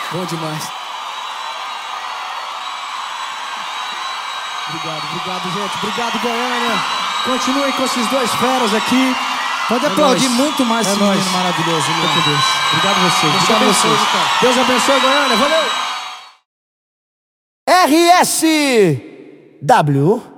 Bom demais. Obrigado, gente. Obrigado, Goiânia. Continuem com esses dois feras aqui. Pode aplaudir muito mais esse menino maravilhoso. Obrigado a vocês. Obrigado a vocês. Deus abençoe, Goiânia. Valeu! RSW